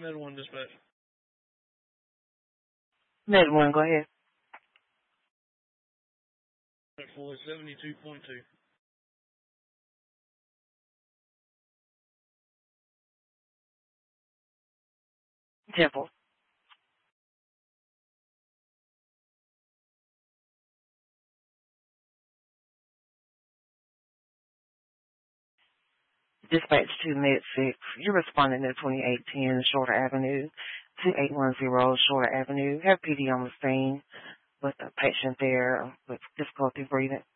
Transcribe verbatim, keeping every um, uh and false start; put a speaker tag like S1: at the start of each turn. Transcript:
S1: Med one dispatch.
S2: Med one, go ahead.
S1: For seventy-two point two.
S2: Temple. Dispatch to Med six. You're responding to twenty-eight ten Shorter Avenue, two eight one zero Shorter Avenue. Have P D on the scene with a patient there with difficulty breathing.